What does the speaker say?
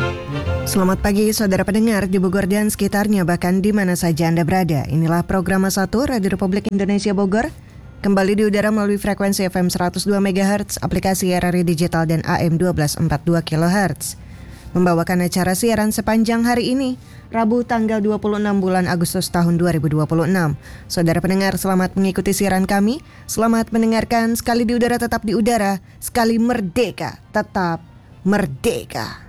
Selamat pagi saudara pendengar di Bogor dan sekitarnya, bahkan di mana saja Anda berada. Inilah program 1 Radio Republik Indonesia Bogor. Kembali di udara melalui frekuensi FM 102 MHz, aplikasi RRI Digital dan AM 1242 kHz. Membawakan acara siaran sepanjang hari ini, Rabu tanggal 26 bulan Agustus tahun 2026. Saudara pendengar, selamat mengikuti siaran kami. Selamat mendengarkan. Sekali di udara tetap di udara, sekali merdeka tetap merdeka.